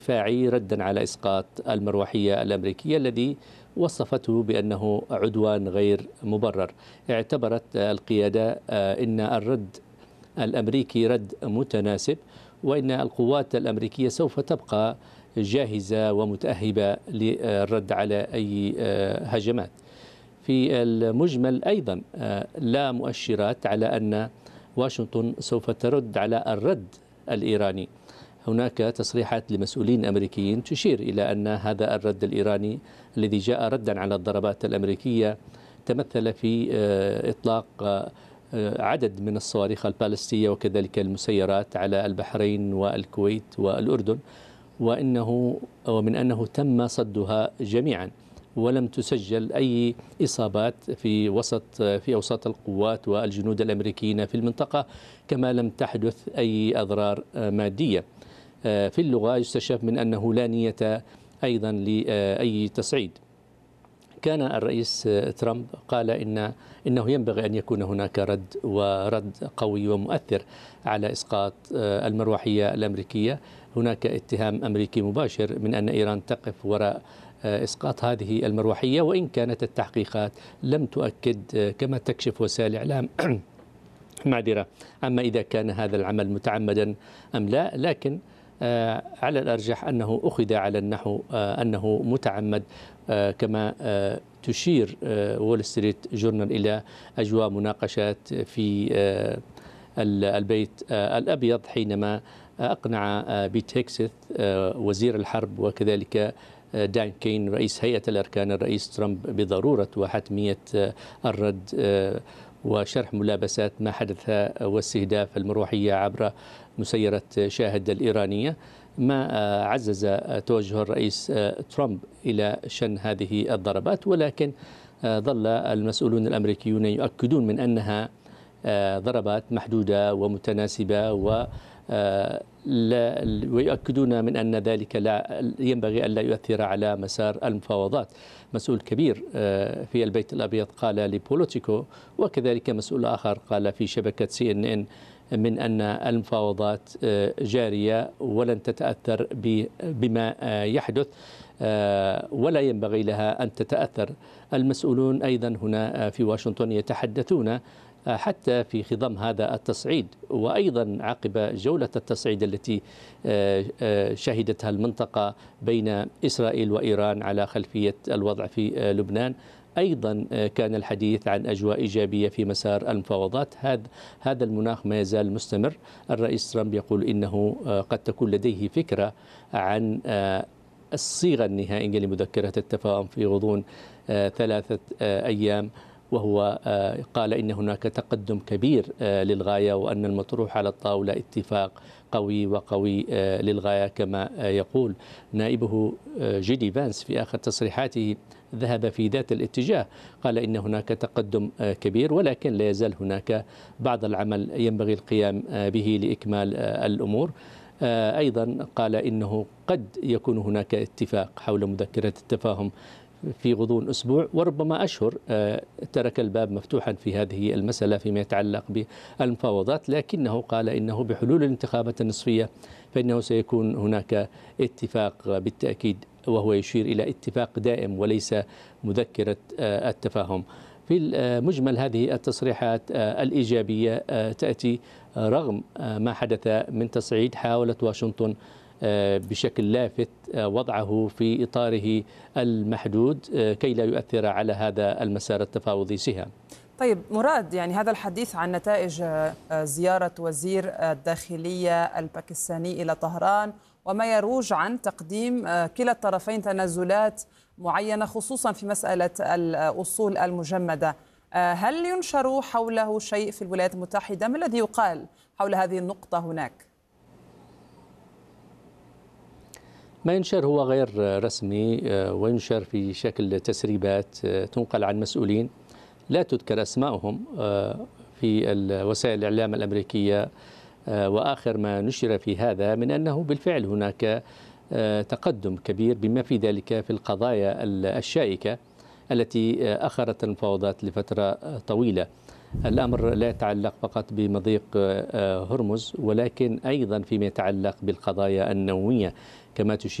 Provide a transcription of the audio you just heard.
دفاعي ردا على إسقاط المروحية الأمريكية الذي وصفته بأنه عدوان غير مبرر. اعتبرت القيادة أن الرد الأمريكي رد متناسب، وأن القوات الأمريكية سوف تبقى جاهزة ومتأهبة للرد على أي هجمات. في المجمل أيضا لا مؤشرات على أن واشنطن سوف ترد على الرد الإيراني. هناك تصريحات لمسؤولين أمريكيين تشير إلى أن هذا الرد الإيراني الذي جاء ردا على الضربات الأمريكية تمثل في إطلاق عدد من الصواريخ البالستية وكذلك المسيرات على البحرين والكويت والأردن، ومن أنه تم صدها جميعا، ولم تسجل أي إصابات في أوساط القوات والجنود الأمريكيين في المنطقة، كما لم تحدث أي أضرار مادية. في اللغة يستشف من أنه لا نية أيضا لأي تصعيد. كان الرئيس ترامب قال إنه ينبغي أن يكون هناك رد قوي ومؤثر على إسقاط المروحية الأمريكية. هناك اتهام أمريكي مباشر من أن إيران تقف وراء إسقاط هذه المروحية، وإن كانت التحقيقات لم تؤكد كما تكشف وسائل الإعلام معذرة عما إذا كان هذا العمل متعمدا أم لا، لكن على الأرجح أنه أخذ على النحو أنه متعمد، كما تشير وول ستريت جورنال إلى أجواء مناقشات في البيت الأبيض حينما أقنع بيت هيكسث وزير الحرب وكذلك دان كين رئيس هيئة الأركان الرئيس ترامب بضرورة وحتمية الرد وشرح ملابسات ما حدث واستهداف المروحية عبر مسيرة شاهد الإيرانية، ما عزز توجه الرئيس ترامب إلى شن هذه الضربات. ولكن ظل المسؤولون الأمريكيون يؤكدون من أنها ضربات محدودة ومتناسبة، ويؤكدون من أن ذلك لا ينبغي أن لا يؤثر على مسار المفاوضات. مسؤول كبير في البيت الأبيض قال لبوليتيكو، وكذلك مسؤول آخر قال في شبكة CNN من أن المفاوضات جارية ولن تتأثر بما يحدث، ولا ينبغي لها أن تتأثر. المسؤولون أيضا هنا في واشنطن يتحدثون حتى في خضم هذا التصعيد، وأيضا عقب جولة التصعيد التي شهدتها المنطقة بين إسرائيل وإيران على خلفية الوضع في لبنان، أيضا كان الحديث عن أجواء إيجابية في مسار المفاوضات. هذا المناخ ما يزال مستمر. الرئيس ترامب يقول إنه قد تكون لديه فكرة عن الصيغة النهائية لمذكرة التفاهم في غضون 3 أيام، وهو قال إن هناك تقدم كبير للغاية، وأن المطروح على الطاولة اتفاق قوي للغاية. كما يقول نائبه جيدي فانس في آخر تصريحاته ذهب في ذات الاتجاه، قال إن هناك تقدم كبير، ولكن لا يزال هناك بعض العمل ينبغي القيام به لإكمال الأمور. أيضا قال إنه قد يكون هناك اتفاق حول مذكرة التفاهم في غضون أسبوع وربما أشهر. ترك الباب مفتوحا في هذه المسألة فيما يتعلق بالمفاوضات، لكنه قال إنه بحلول الانتخابات النصفية فإنه سيكون هناك اتفاق بالتأكيد، وهو يشير إلى اتفاق دائم وليس مذكرة التفاهم. في المجمل هذه التصريحات الإيجابية تأتي رغم ما حدث من تصعيد. حاولت واشنطن بشكل لافت وضعه في إطاره المحدود كي لا يؤثر على هذا المسار التفاوضي. سهام. طيب مراد، يعني هذا الحديث عن نتائج زيارة وزير الداخلية الباكستاني إلى طهران وما يروج عن تقديم كلا الطرفين تنازلات معينة خصوصا في مسألة الأصول المجمدة، هل ينشر حوله شيء في الولايات المتحدة؟ ما الذي يقال حول هذه النقطة هناك؟ ما ينشر هو غير رسمي، وينشر في شكل تسريبات تنقل عن مسؤولين لا تذكر أسماءهم في وسائل الإعلام الأمريكية. وآخر ما نشر في هذا من أنه بالفعل هناك تقدم كبير بما في ذلك في القضايا الشائكة التي أخرت المفاوضات لفترة طويلة. الأمر لا يتعلق فقط بمضيق هرمز، ولكن أيضا فيما يتعلق بالقضايا النووية كما تشير